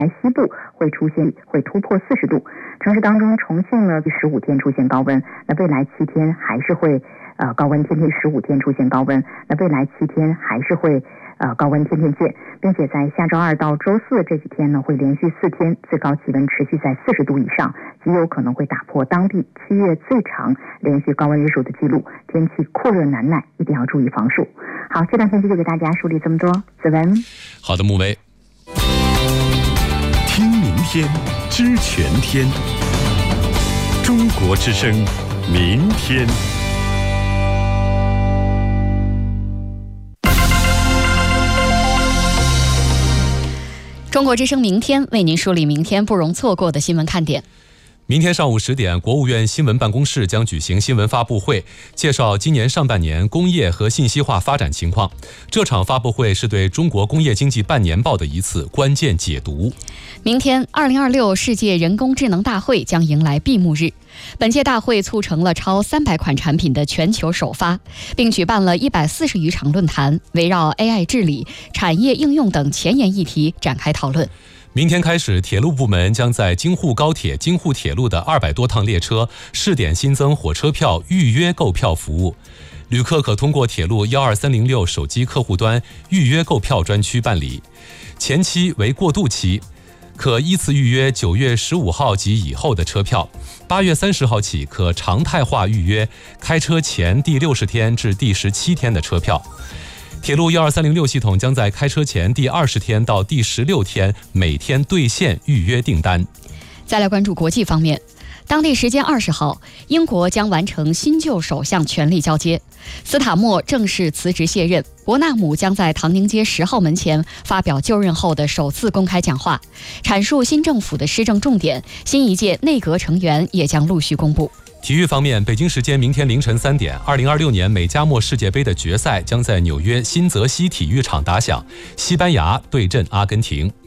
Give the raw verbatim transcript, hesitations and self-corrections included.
西部会出现会突破四十度，城市当中重庆呢第十五天出现高温，那未来七天还是会呃高温天天十五天出现高温，那未来七天还是会呃高温天天见，并且在下周二到周四这几天呢会连续四天最高气温持续在四十度以上，极有可能会打破当地七月最长连续高温日数的记录，天气酷热难耐，一定要注意防暑。好，这段天气就给大家梳理这么多。子文， 好的，穆薇。 听明天，知全天。中国之声，明天。 中国之声明天为您梳理明天不容错过的新闻看点。 明天上午十点，国务院新闻办公室将举行新闻发布会，介绍今年上半年工业和信息化发展情况。这场发布会是对中国工业经济半年报的一次关键解读。 明天，二零二六世界人工智能大会将迎来闭幕日。本届大会促成了超三百款产品的全球首发，并举办了一百四十余场论坛，围绕 A I 治理、产业应用等前沿议题展开讨论。 明天开始，铁路部门将在京沪高铁、京沪铁路的二百多趟列车试点新增火车票预约购票服务，旅客可通过铁路一二三零六手机客户端预约购票专区办理，前期为过渡期，可依次预约九月十五号及以后的车票，八月三十号起可常态化预约开车前第六十天至第十七天的车票。铁路一二三零六系统将在开车前第二十天到第十六天每天兑现预约订单。 再来关注国际方面，当地时间二十号，英国将完成新旧首相权力交接，斯塔默正式辞职卸任，伯纳姆将在唐宁街十号门前发表就任后的首次公开讲话，阐述新政府的施政重点，新一届内阁成员也将陆续公布。 体育方面，北京时间明天凌晨三点，二零二六年美加墨世界杯的决赛将在纽约新泽西体育场打响，西班牙对阵阿根廷。